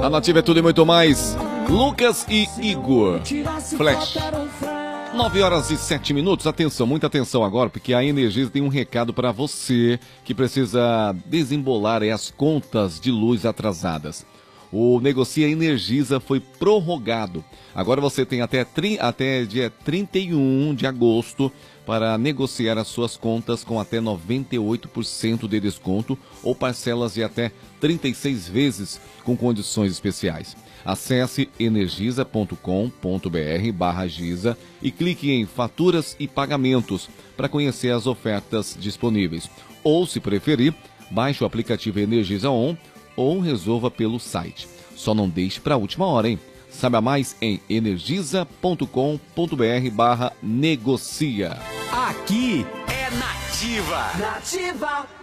A Nativa é tudo e muito mais. Lucas e Igor. Flash. 9h07. Atenção, muita atenção agora, porque a Energisa tem um recado para você que precisa desembolar as contas de luz atrasadas. O Negocia Energisa foi prorrogado. Agora você tem até dia 31 de agosto para negociar as suas contas com até 98% de desconto ou parcelas de até 36 vezes com condições especiais. Acesse energisa.com.br/giza e clique em Faturas e Pagamentos para conhecer as ofertas disponíveis. Ou, se preferir, baixe o aplicativo Energisa On ou resolva pelo site. Só não deixe para a última hora, hein? Saiba mais em energisa.com.br/negocia. Aqui é Nativa. Nativa.